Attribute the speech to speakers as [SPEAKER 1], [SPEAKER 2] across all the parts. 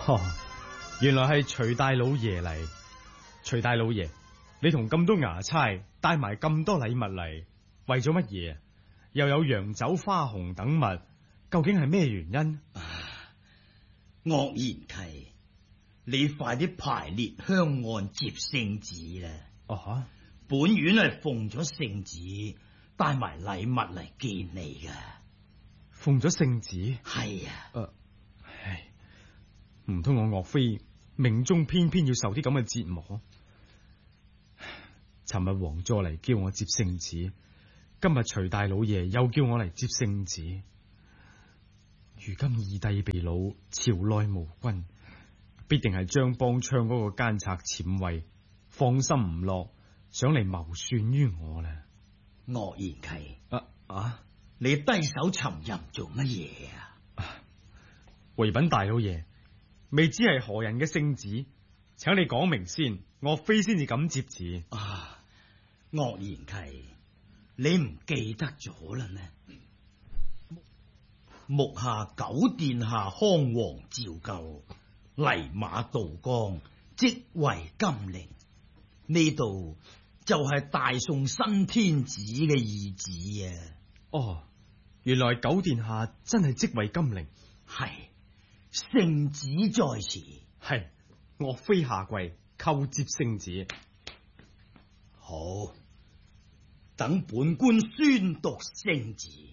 [SPEAKER 1] 哦，原來係徐大老爺嚟。徐大老爺，你同咁多衙差帶埋咁多禮物嚟，為咗乜嘢？又有洋酒、花紅等物，究竟係咩原因？
[SPEAKER 2] 岳賢契，你快啲排列香案接聖旨啦！
[SPEAKER 1] 哦，
[SPEAKER 2] 本院係奉咗聖旨，帶埋禮物嚟見你噶。
[SPEAKER 1] 奉咗聖旨？
[SPEAKER 2] 係啊。
[SPEAKER 1] 唉，唔通我岳飛命中偏偏要受啲咁嘅折磨？尋日王座嚟叫我接聖旨，今日徐大老爺又叫我嚟接聖旨。如今二弟被擄，朝內無君，必定係張邦昌嗰個奸賊潛位，放心唔落，想嚟謀算於我啦。
[SPEAKER 2] 岳賢契，
[SPEAKER 1] 啊！
[SPEAKER 2] 你低手沉吟做乜嘢啊？
[SPEAKER 1] 回稟大老爺，未知係何人嘅聖旨，請你講明先，岳飛先至敢接旨。
[SPEAKER 2] 岳賢契，你唔記得咗啦咩？目下九殿下康王趙構泥馬道光即為金陵，呢度就係大宋新天子嘅意旨啊！
[SPEAKER 1] 哦，原來九殿下真係即為金陵。
[SPEAKER 2] 係，聖旨在此。
[SPEAKER 1] 係，岳飛下跪叩接聖旨。
[SPEAKER 2] 好，等本官宣讀聖旨。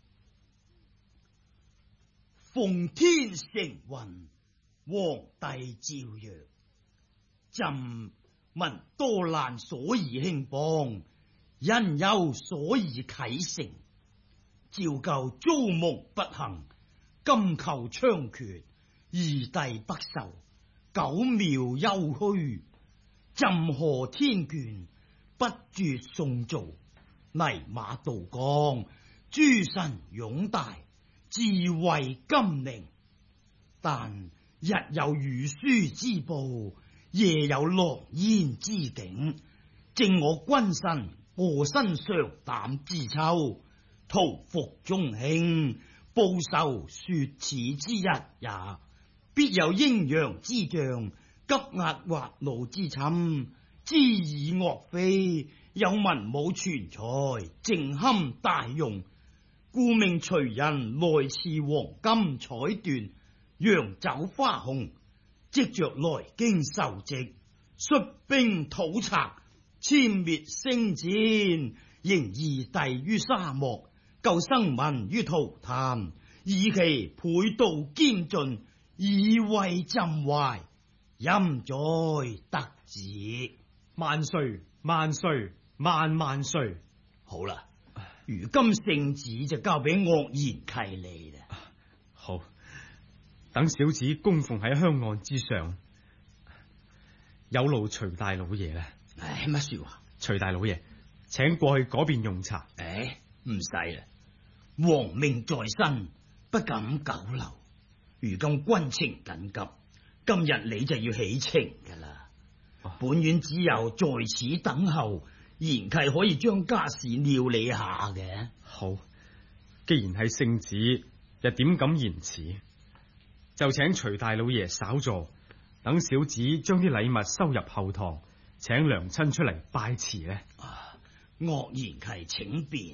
[SPEAKER 2] 奉天承運，皇帝詔曰：朕聞多難所以興邦，因憂所以啟城。趙構遭蒙不幸，金寇猖獗，二帝不受，九廟幽虛。朕賀天眷，不絕宋造，泥馬道光，諸神擁戴，自為金陵。但日有御書之報，夜有狼煙之警，正我君臣臥薪嘗膽之秋，圖復中興，報仇雪恥之日也。必有陰陽之將，急壓滑路之侵，知以岳飛有文武全才，正堪大用，故命隨人來賜黃金彩緞、洋酒花紅，即着來京受職，率兵討賊，殲滅星戰，迎二弟於沙漠，救生民於塗炭，以其倍道兼盡，以慰朕懷，陰在得旨。
[SPEAKER 1] 萬歲萬歲萬萬歲！
[SPEAKER 2] 好啦，如今聖旨就交俾岳賢契你啦。
[SPEAKER 1] 好，等小子供奉喺香案之上，有勞徐大老爺啦。
[SPEAKER 2] 唉，乜說話？
[SPEAKER 1] 徐大老爺，請過去嗰邊用茶。
[SPEAKER 2] 唉，唔使啦，皇命在身，不敢久留。如今軍情緊急，今日你就要起程噶啦。本院只有在此等候，賢契可以將家事料理下嘅。
[SPEAKER 1] 好，既然係聖旨，又點敢言辭？就請徐大老爺稍坐，等小子將啲禮物收入後堂，請娘親出嚟拜辭呢。
[SPEAKER 2] 岳賢契請便。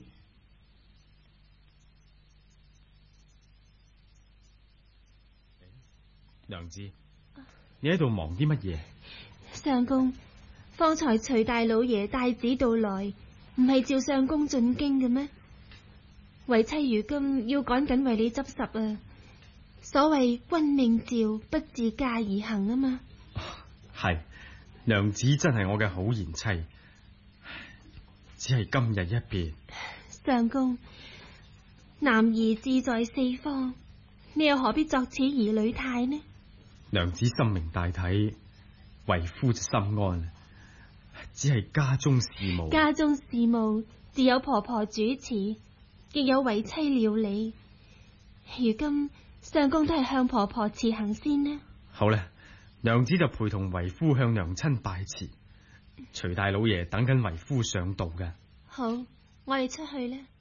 [SPEAKER 1] 娘子，你喺度忙啲乜嘢？
[SPEAKER 3] 相公，方才徐大老爺帶旨到來，唔係召相公進京嘅咩？為妻如今要趕緊為你執拾啊！所謂君命召，不自駕而行啊嘛。
[SPEAKER 1] 係，娘子真係我嘅好賢妻，只係今日一別。
[SPEAKER 3] 相公，男兒志在四方，你又何必作此兒女態呢？
[SPEAKER 1] 娘子深明大體，為夫就心安，只係家中事務。
[SPEAKER 3] 家中事務自有婆婆主持，亦有為妻料理。如今相公都係向婆婆辭行先呢。
[SPEAKER 1] 好啦，娘子就陪同為夫向娘親拜辭。徐大老爺等緊為夫上道㗎。
[SPEAKER 3] 好，我哋出去啦。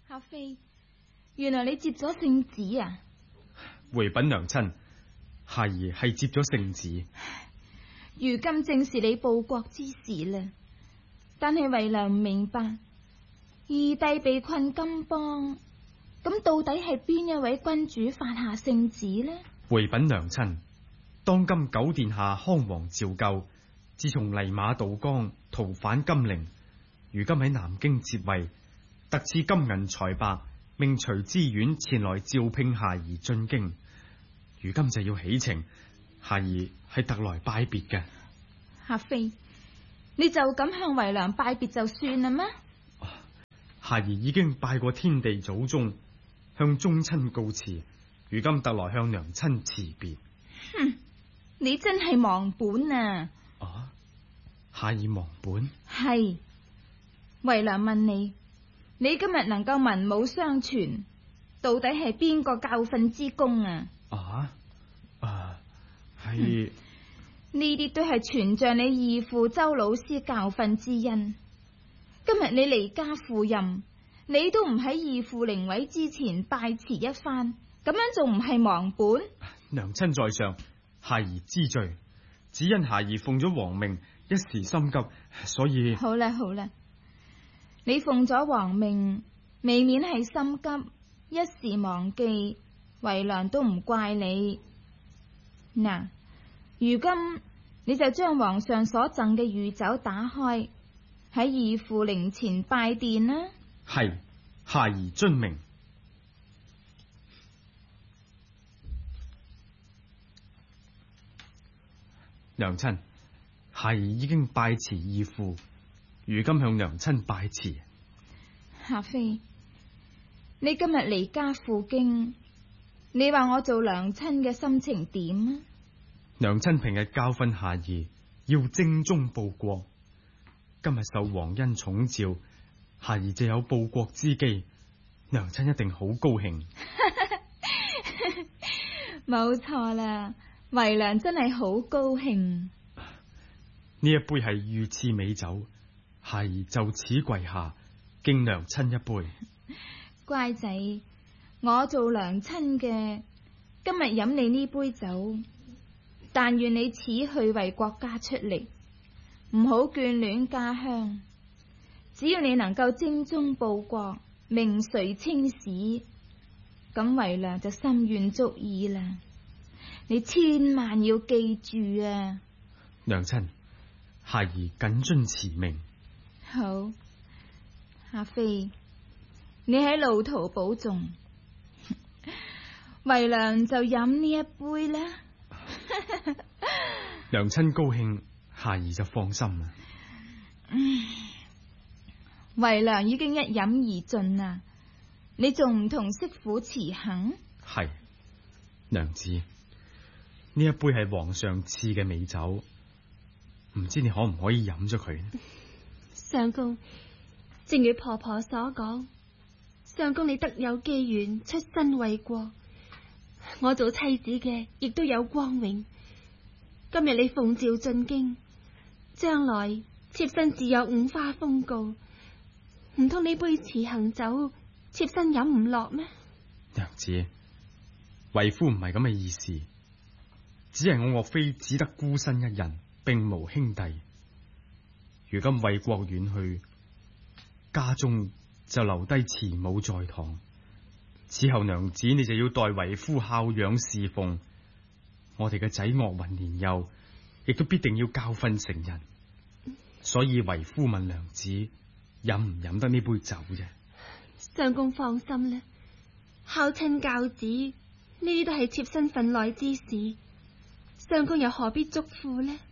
[SPEAKER 4] 夏妃，原來你接咗聖旨啊！
[SPEAKER 1] 回稟娘親，孩兒係接咗聖旨。
[SPEAKER 4] 如今正是你報國之時啦，但係為娘唔明白，二弟被困金邦，咁到底係邊一位君主發下聖旨呢？
[SPEAKER 1] 回稟娘親，當今九殿下康王趙構，自從泥馬渡江，逃返金陵，如今喺南京接位，特賜金銀財帛，命隨知縣前來召聘孩兒進京。如今就要起程，孩兒係特來拜別嘅。
[SPEAKER 4] 夏妃，你就咁向為娘拜別就算啦咩？
[SPEAKER 1] 孩兒已經拜過天地祖宗，向宗親告辭，如今特來向娘親辭別。
[SPEAKER 4] 哼，你真係忘本啊！
[SPEAKER 1] 啊，孩兒忘本？
[SPEAKER 4] 係，為娘問你，你今日能夠文武雙全，到底係邊個教訓之功啊？
[SPEAKER 1] 係
[SPEAKER 4] 呢啲都係全仗你義父周老師教訓之恩。今日你離家赴任，你都唔喺義父靈位之前拜辭一番，咁樣仲唔係忘本？
[SPEAKER 1] 娘親在上，孩兒知罪，只因孩兒奉咗皇命，一時心急，所以
[SPEAKER 4] 好啦好啦，你奉咗皇命，未免係心急，一時忘記，為娘都唔怪你。嗱，如今你就將皇上所贈嘅御酒打開，喺義父靈前拜奠啦。
[SPEAKER 1] 係，孩兒遵命。娘親，孩兒已經拜辭義父，如今向娘親拜辭。
[SPEAKER 4] 夏妃，你今日離家赴京，你話我做娘親嘅心情點啊？
[SPEAKER 1] 娘親平日教訓孩兒要精忠報國，今日受皇恩寵召，孩兒就有報國之機，娘親一定好高興。
[SPEAKER 4] 冇錯啦，為娘真係好高興。
[SPEAKER 1] 呢一杯係御賜美酒，孩兒就此跪下敬娘親一杯。
[SPEAKER 4] 乖仔，我做娘親嘅，今日飲你呢杯酒，但願你此去為國家出力，唔好眷戀家鄉。只要你能夠精忠報國，名垂青史，咁為娘就心願足矣啦。你千萬要記住啊！
[SPEAKER 1] 娘親，孩兒謹遵慈命。
[SPEAKER 4] 好，阿妃，你喺路途保重，為娘就飲呢一杯啦。
[SPEAKER 1] 娘親高興，孩兒就放心啦。
[SPEAKER 4] 為娘已經一飲而盡啦，你仲唔同媳婦辭行？
[SPEAKER 1] 係，娘子，呢一杯係皇上賜嘅美酒，唔知你可唔可以飲咗佢？
[SPEAKER 3] 相公，正如婆婆所講，相公你得有機緣出身為國，我做妻子嘅亦都有光榮。今日你奉詔進京，將來妾身自有五花封誥，唔通呢杯辭行酒妾身飲唔落咩？
[SPEAKER 1] 娘子，為夫唔係咁嘅意思，只係我岳飛只得孤身一人，並無兄弟。如今為國遠去，家中就留低慈母在堂，此後娘子你就要代為夫孝養侍奉。我哋嘅仔岳雲年幼，亦都必定要教訓成人，所以為夫問娘子飲唔飲得呢杯酒啫？
[SPEAKER 3] 相公放心啦，孝親教子呢啲都係妾身份內之事，相公又何必囑咐呢？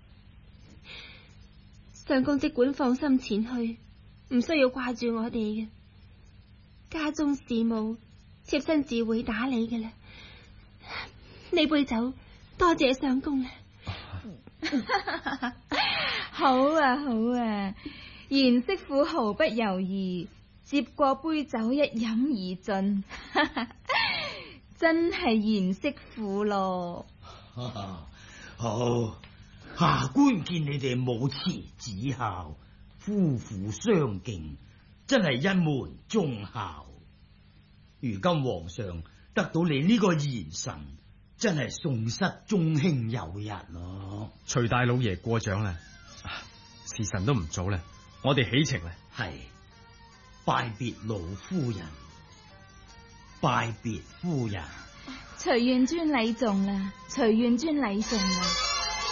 [SPEAKER 3] 相公即管放心前去，唔需要掛住我哋嘅家中事務，妾身自會打理嘅啦。呢杯酒多謝相公啦。
[SPEAKER 4] 好啊好啊，賢媳婦毫不猶豫，接過杯酒一飲而盡，真係賢媳婦咯。
[SPEAKER 2] 好，下官見你哋母慈子孝，夫婦相敬，真係一門忠孝。 如今皇上得到你呢個賢臣，真係宋室中興有日咯。
[SPEAKER 1] 徐大老爺過獎啦，時辰都唔早啦，我哋起程啦。
[SPEAKER 2] 係，拜別老夫人，拜別夫人。
[SPEAKER 4] 隨願尊禮重啦，隨願尊禮重啦。